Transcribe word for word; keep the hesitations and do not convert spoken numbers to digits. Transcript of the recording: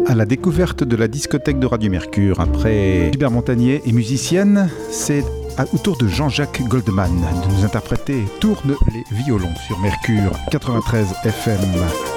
à la découverte de la discothèque de Radio Mercure. Après Gilbert Montagnier et musicienne, c'est au tour de Jean-Jacques Goldman de nous interpréter Tourne les violons sur Mercure quatre-vingt-treize F M.